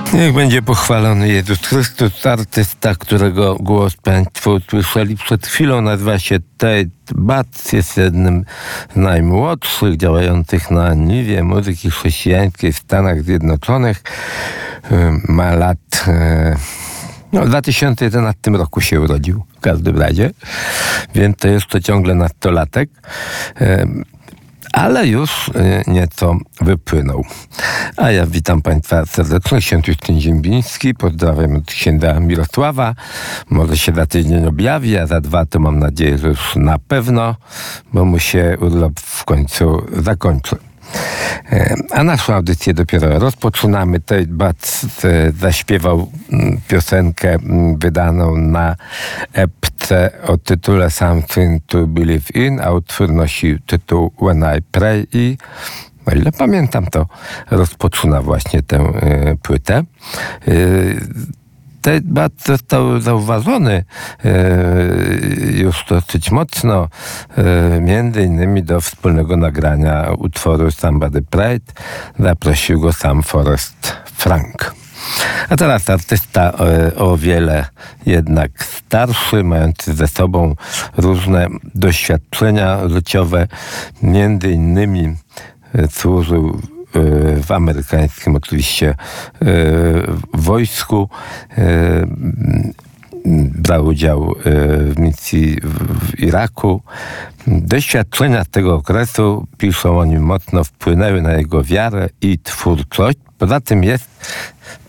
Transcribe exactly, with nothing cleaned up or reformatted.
Niech będzie pochwalony Jezus Chrystus, artysta, którego głos Państwo usłyszeli przed chwilą, nazywa się Tate Batts, jest jednym z najmłodszych działających na niwie muzyki chrześcijańskiej w Stanach Zjednoczonych. Ma lat... No, w dwa tysiące jedenastym roku się urodził, w każdym razie, więc to jest to ciągle nastolatek. Ale już nieco wypłynął. A ja witam Państwa serdecznie, ksiądz Justyn Ziembiński, pozdrawiam od księdza Mirosława. Może się za tydzień objawi, a za dwa to mam nadzieję, że już na pewno, bo mu się urlop w końcu zakończy. A naszą audycję dopiero rozpoczynamy. Tate Batts zaśpiewał piosenkę wydaną na epce o tytule Something to Believe In, a utwór nosi tytuł When I Pray i o ile pamiętam, to rozpoczyna właśnie tę y, płytę. Y, Tate Batts został zauważony e, już dosyć mocno, e, między innymi do wspólnego nagrania utworu Somebody Prayed. Zaprosił go sam Forrest Frank. A teraz artysta e, o wiele jednak starszy, mający ze sobą różne doświadczenia życiowe, między innymi e, służył w amerykańskim oczywiście wojsku, brał udział w misji w Iraku. Doświadczenia z tego okresu, piszą o nim, mocno wpłynęły na jego wiarę i twórczość. Poza tym jest